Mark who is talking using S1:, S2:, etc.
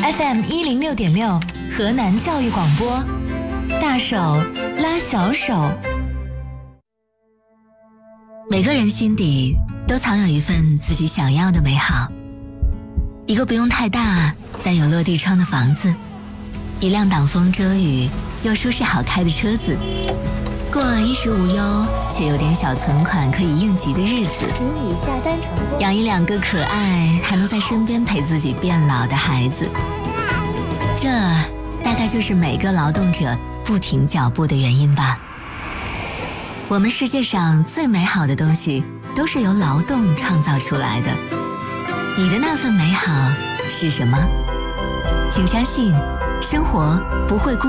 S1: FM106.6河南教育广播，大手拉小手。每个人心底都藏有一份自己想要的美好，一个不用太大但有落地窗的房子，一辆挡风遮雨又舒适好开的车子，过衣食无忧且有点小存款可以应急的日子，
S2: 请你下单成功。
S1: 养一两个可爱还能在身边陪自己变老的孩子，这大概就是每个劳动者不停脚步的原因吧。我们世界上最美好的东西都是由劳动创造出来的，你的那份美好是什么？请相信，生活不会孤